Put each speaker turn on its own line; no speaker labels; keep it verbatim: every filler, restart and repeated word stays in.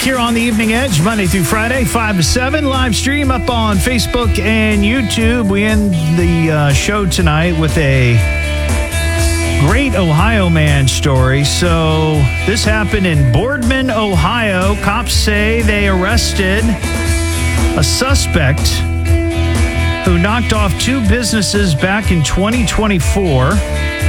here on the Evening Edge, Monday through Friday, five to seven. Live stream up on Facebook and YouTube. We end the uh, show tonight with a great Ohio man story. So this happened in Boardman, Ohio. Cops say they arrested a suspect who knocked off two businesses back in twenty twenty-four.